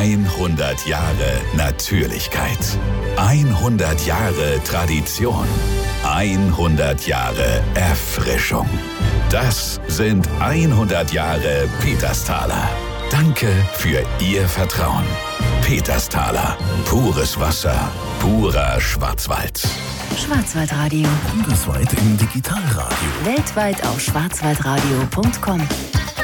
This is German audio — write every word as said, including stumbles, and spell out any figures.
hundert Jahre Natürlichkeit. hundert Jahre Tradition. hundert Jahre Erfrischung. Das sind hundert Jahre Petersthaler. Danke für Ihr Vertrauen. Petersthaler. Pures Wasser. Purer Schwarzwald. Schwarzwaldradio. Bundesweit im Digitalradio. Weltweit auf schwarzwaldradio punkt com.